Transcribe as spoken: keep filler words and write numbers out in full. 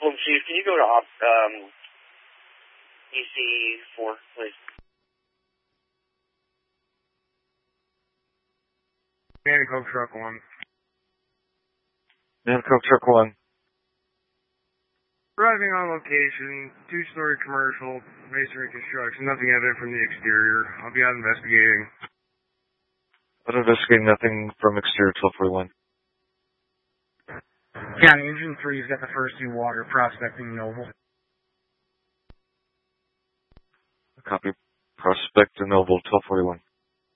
Well, Chief, can you go to op, um, E C four, please? Hancock Truck one. Hancock Truck one. Arriving on location, two-story commercial, masonry construction, nothing evident from the exterior. I'll be out investigating. I'll investigate nothing from exterior twelve forty-one. County Engine three's got the first two water prospecting Noble. Copy. Prospect and Noble twelve forty-one.